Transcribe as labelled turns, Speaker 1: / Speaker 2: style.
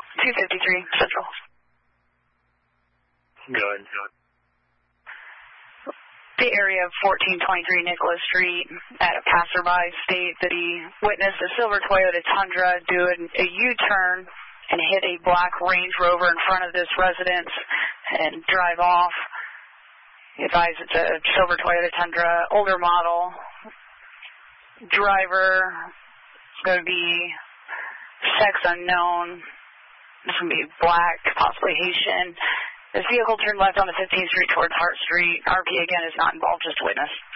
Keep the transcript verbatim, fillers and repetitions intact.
Speaker 1: two fifty-three Central.
Speaker 2: Go ahead.
Speaker 1: The area of fourteen twenty-three Nicholas Street, at a passerby state that he witnessed a silver Toyota Tundra do a U-turn and hit a black Range Rover in front of this residence and drive off. He advised it's a silver Toyota Tundra, older model. Driver is going to be sex unknown. It's going to be black, possibly Haitian. This vehicle turned left on the fifteenth Street towards Hart Street. R P again is not involved, just witness.